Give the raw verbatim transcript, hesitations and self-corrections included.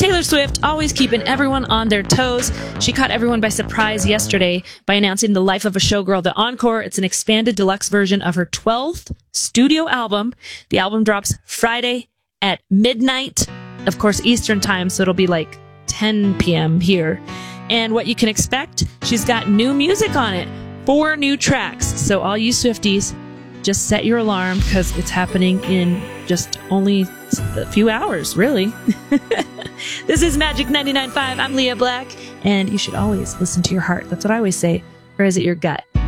Taylor Swift, always keeping everyone on their toes. She caught everyone by surprise yesterday by announcing The Life of a Showgirl, The Encore. It's an expanded deluxe version of her twelfth studio album. The album drops Friday at midnight, of course, Eastern time, so it'll be like ten p.m. here. And what you can expect, she's got new music on it. Four new tracks. So all you Swifties, just set your alarm because it's happening in just only a few hours, really. This is Magic ninety-nine point five. I'm Leah Black, and you should always listen to your heart. That's what I always say. Or is it your gut?